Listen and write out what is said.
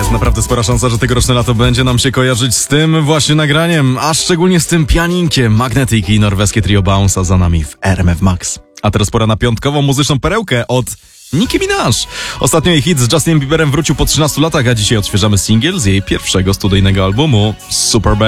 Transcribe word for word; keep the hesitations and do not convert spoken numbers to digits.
Naprawdę spora szansa, że tegoroczne lato będzie nam się kojarzyć z tym właśnie nagraniem, a szczególnie z tym pianinkiem. Magnetic i norweskie trio Bounce, a za nami w R M F Max. A teraz pora na piątkową muzyczną perełkę od Nicki Minaj. Ostatnio jej hit z Justinem Bieberem wrócił po trzynastu latach, a dzisiaj odświeżamy singiel z jej pierwszego studyjnego albumu Super Bass.